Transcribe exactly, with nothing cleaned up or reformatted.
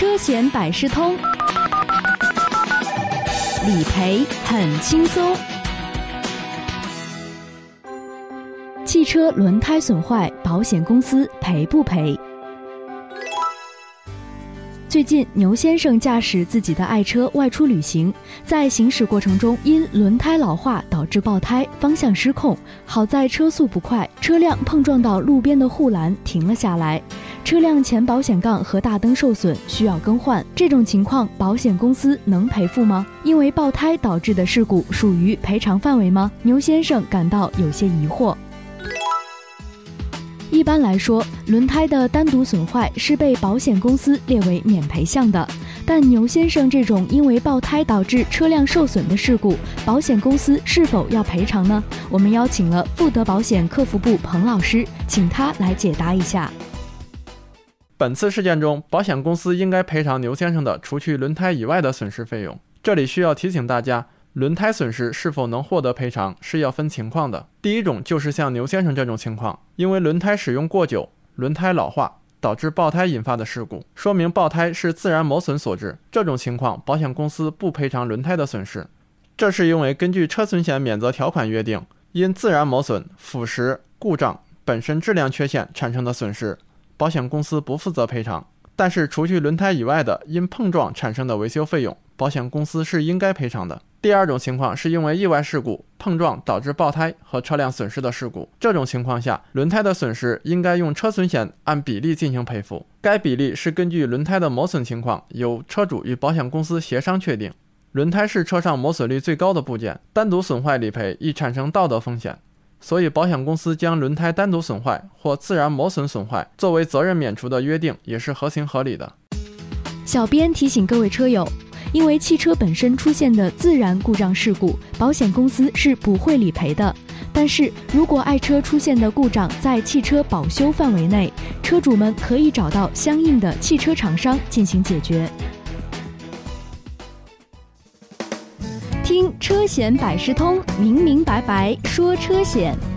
车险百事通，理赔很轻松。汽车轮胎损坏，保险公司赔不赔？最近，牛先生驾驶自己的爱车外出旅行，在行驶过程中因轮胎老化导致爆胎，方向失控。好在车速不快，车辆碰撞到路边的护栏停了下来。车辆前保险杠和大灯受损，需要更换。这种情况，保险公司能赔付吗？因为爆胎导致的事故属于赔偿范围吗？牛先生感到有些疑惑。一般来说，轮胎的单独损坏是被保险公司列为免赔项的，但牛先生这种因为爆胎导致车辆受损的事故，保险公司是否要赔偿呢？我们邀请了富德保险客服部彭老师，请他来解答一下。 本次事件中，保险公司应该赔偿牛先生的除去轮胎以外的损失费用。这里需要提醒大家，轮胎损失是否能获得赔偿是要分情况的。第一种就是像牛先生这种情况，因为轮胎使用过久，轮胎老化导致爆胎引发的事故，说明爆胎是自然磨损所致。这种情况，保险公司不赔偿轮胎的损失。这是因为根据车损险免责条款约定，因自然磨损、腐蚀、故障、本身质量缺陷产生的损失，保险公司不负责赔偿。但是除去轮胎以外的因碰撞产生的维修费用，保险公司是应该赔偿的。第二种情况是因为意外事故、碰撞导致爆胎和车辆损失的事故，这种情况下，轮胎的损失应该用车损险按比例进行赔付。该比例是根据轮胎的磨损情况，由车主与保险公司协商确定。轮胎是车上磨损率最高的部件，单独损坏理赔易产生道德风险，所以保险公司将轮胎单独损坏或自然磨损损坏作为责任免除的约定也是合情合理的。 小编提醒各位车友，因为汽车本身出现的自然故障事故，保险公司是不会理赔的。但是如果爱车出现的故障在汽车保修范围内，车主们可以找到相应的汽车厂商进行解决。听车险百事通，明明白白说车险。